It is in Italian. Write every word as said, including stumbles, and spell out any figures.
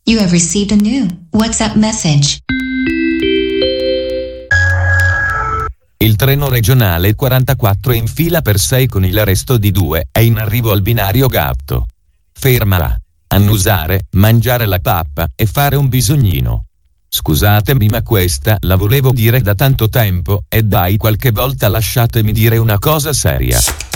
You have received a new WhatsApp message. Il treno regionale quarantaquattro è in fila per sei con il resto di due, è in arrivo al binario Gatto. Fermala. Annusare, mangiare la pappa e fare un bisognino. Scusatemi, ma questa la volevo dire da tanto tempo, e dai, qualche volta lasciatemi dire una cosa seria.